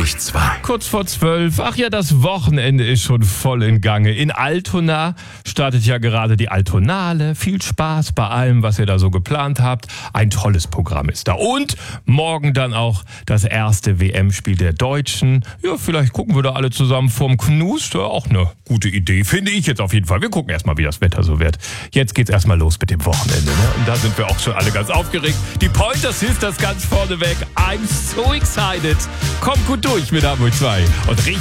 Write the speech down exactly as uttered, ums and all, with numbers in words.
durch zwei. Kurz vor zwölf. Ach ja, das Wochenende ist schon voll in Gange. In Altona startet ja gerade die Altonale. Viel Spaß bei allem, was ihr da so geplant habt. Ein tolles Programm ist da. Und morgen dann auch das erste W M-Spiel der Deutschen. Ja, vielleicht gucken wir da alle zusammen vorm Knust. Ja, auch eine gute Idee, finde ich jetzt auf jeden Fall. Wir gucken erstmal, wie das Wetter so wird. Jetzt geht's erstmal los mit dem Wochenende. Ne? Und da sind wir auch schon alle ganz aufgeregt. Die Pointers hilft das ganz vorne weg. I'm so excited. Kommt gut durch mit Hamburg zwei. Und richtig